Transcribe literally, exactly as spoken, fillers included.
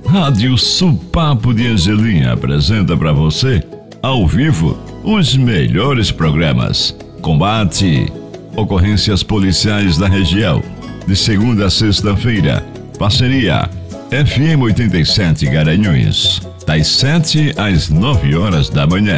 Rádio Supapo de Angelim apresenta para você, ao vivo, os melhores programas. Combate, ocorrências policiais da região, de segunda a sexta-feira. Parceria F M oitenta e sete Garanhuns, das sete às nove horas da manhã.